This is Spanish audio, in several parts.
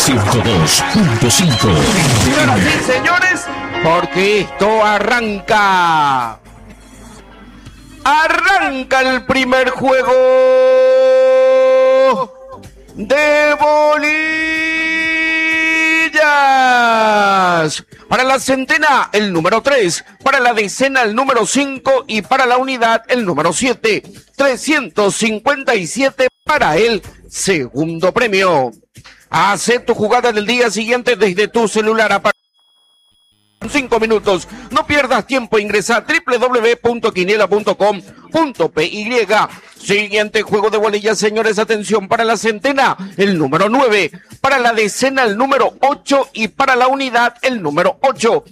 102.5. Señoras y señores, porque esto arranca. Arranca el primer juego de bolillas. Para la centena, el número 3. Para la decena, el número 5. Y para la unidad, el número 7. 357 para el segundo premio. Hace tu jugada del día siguiente desde tu celular a 5 minutos. No pierdas tiempo. Ingresa a www.quiniela.com.py. Siguiente juego de bolillas, señores. Atención, para la centena, el número 9. Para la decena, el número 8. Y para la unidad, el número 8.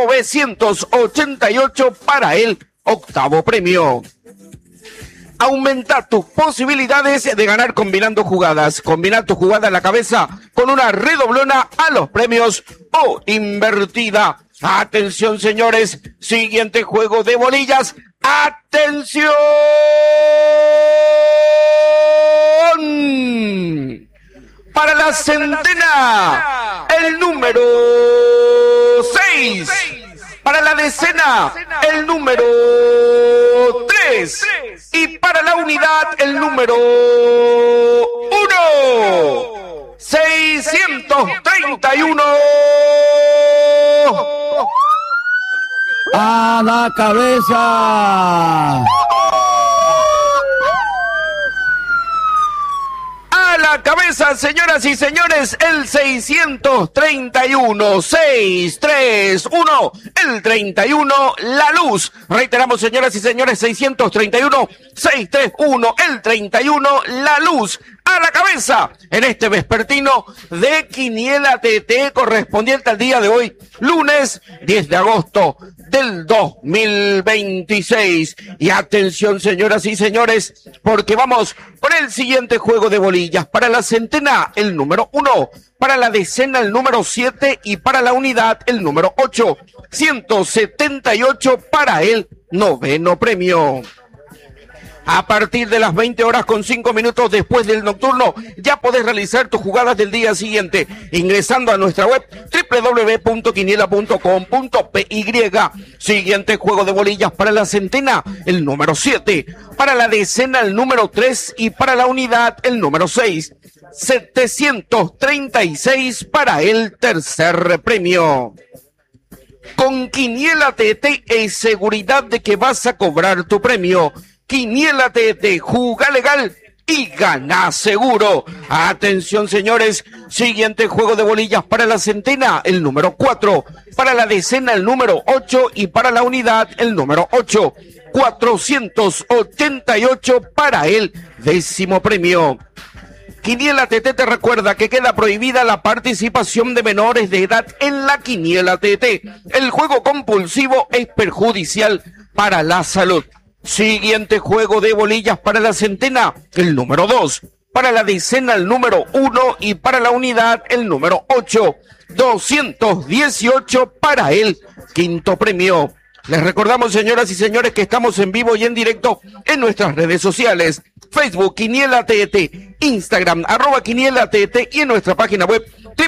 988 para el octavo premio. Aumenta tus posibilidades de ganar combinando jugadas. Combina tu jugada en la cabeza con una redoblona a los premios o invertida. Atención, señores. Siguiente juego de bolillas. ¡Atención! Para la centena, el número 6. Para la decena, el número 3. Y para la unidad, el número 1. 631. ¡A la cabeza! A la cabeza, señoras y señores, el 631, 631, el 31, la luz. Reiteramos, señoras y señores, 631, 631, el 31, la luz. A la cabeza en este vespertino de Quiniela TT correspondiente al día de hoy, lunes 10 de agosto del 2026. Y atención, señoras y señores, porque vamos con el siguiente juego de bolillas. Para la centena, el número 1. Para la decena, el número 7. Y para la unidad, el número 8. 178 para el noveno premio. A partir de las 20 horas con 5 minutos después del nocturno, ya podés realizar tus jugadas del día siguiente ingresando a nuestra web www.quiniela.com.py. Siguiente juego de bolillas para la centena, el número 7. Para la decena, el número 3. Y para la unidad, el número 6. 736 para el tercer premio. Con Quiniela TT es seguridad de que vas a cobrar tu premio. Quiniela TT, juga legal y gana seguro. Atención, señores, siguiente juego de bolillas para la centena, el número 4. Para la decena, el número 8. Y para la unidad, el número 8. 488 para el décimo premio. Quiniela TT te recuerda que queda prohibida la participación de menores de edad en la Quiniela TT. El juego compulsivo es perjudicial para la salud. Siguiente juego de bolillas para la centena, el número 2. Para la decena, el número 1. Y para la unidad, el número 8. 218 para el quinto premio. Les recordamos, señoras y señores, que estamos en vivo y en directo en nuestras redes sociales. Facebook, Quiniela TT, Instagram, @QinielaTT y en nuestra página web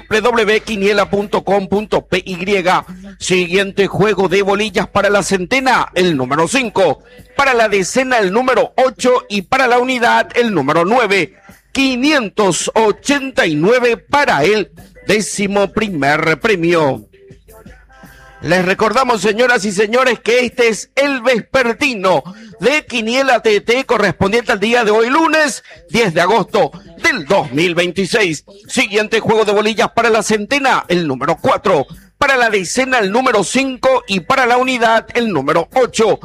www.quiniela.com.py. Siguiente juego de bolillas para la centena, el número 5. Para la decena, el número 8. Y para la unidad, el número 9. 589 para el décimo primer premio. Les recordamos, señoras y señores, que este es el vespertino de Quiniela TT correspondiente al día de hoy, lunes 10 de agosto del 2026. Siguiente juego de bolillas para la centena, el número 4. Para la decena, el número 5. Y para la unidad, el número 8.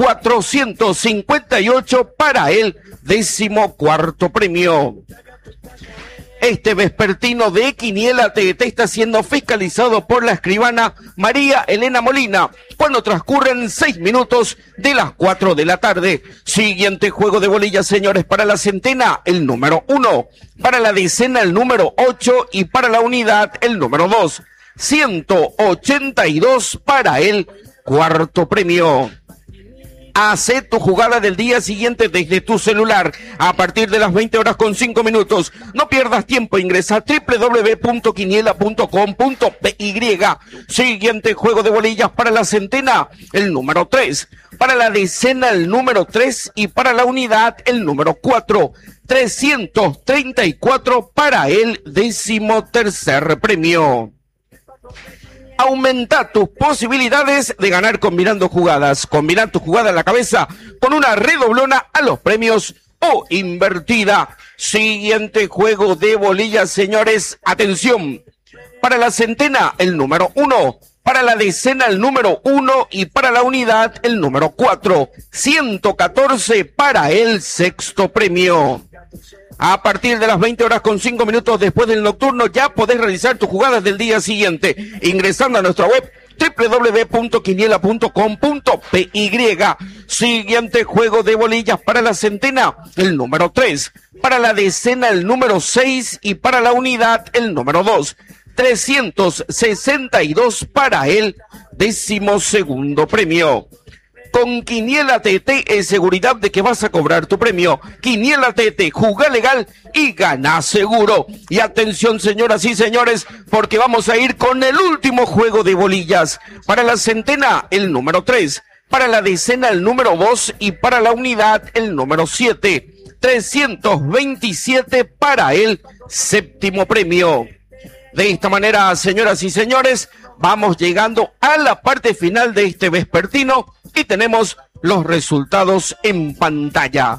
458 para el décimo cuarto premio. Este vespertino de Quiniela TT está siendo fiscalizado por la escribana María Elena Molina cuando transcurren 6 minutos de las 4 de la tarde. Siguiente juego de bolillas, señores, para la centena, el número 1. Para la decena, el número 8. Y para la unidad, el número 2. 182 para el cuarto premio. Hacé tu jugada del día siguiente desde tu celular a partir de las 20:05. No pierdas tiempo, ingresa a www.quiniela.com.py. Siguiente juego de bolillas para la centena, el número 3. Para la decena, el número 3. Y para la unidad, el número 4. 334 para el 13º premio. Aumenta tus posibilidades de ganar combinando jugadas. Combina tu jugada en la cabeza con una redoblona a los premios o invertida. Siguiente juego de bolillas, señores. Atención. Para la centena, el número 1. Para la decena, el número 1. Y para la unidad, el número 4. 114 para el 6º premio. A partir de las 20:05 después del nocturno ya podés realizar tus jugadas del día siguiente ingresando a nuestra web www.quiniela.com.py. Siguiente juego de bolillas para la centena, el número 3. Para la decena, el número 6. Y para la unidad, el número 2. 362 para el 12º premio. Con Quiniela TT es seguridad de que vas a cobrar tu premio. Quiniela TT, juega legal y gana seguro. Y atención, señoras y señores, porque vamos a ir con el último juego de bolillas. Para la centena, el número 3. Para la decena, el número 2. Y para la unidad, el número 7. 327 para el 7º premio. De esta manera, señoras y señores, vamos llegando a la parte final de este vespertino y tenemos los resultados en pantalla.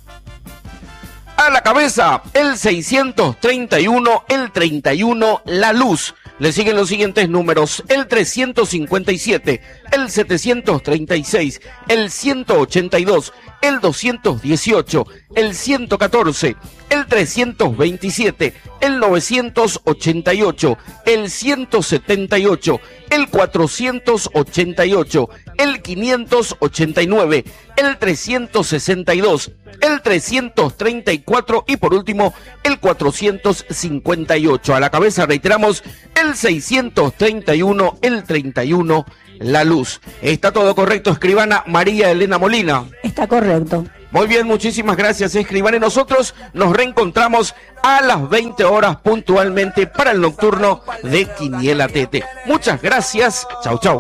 A la cabeza, el 631, el 31, La Luz. Le siguen los siguientes números: el 357, el 736, el 182, el 218, el 114, el 327, el 988, el 178, el 488, el 589, el 362, el 334 y por último el 458. A la cabeza, reiteramos, el 631, el 31, La Luz. ¿Está todo correcto, escribana María Elena Molina? Está correcto. Muy bien, muchísimas gracias, escribana. Y nosotros nos reencontramos a las 20 horas puntualmente para el nocturno de Quiniela TT. Muchas gracias. Chau, chau.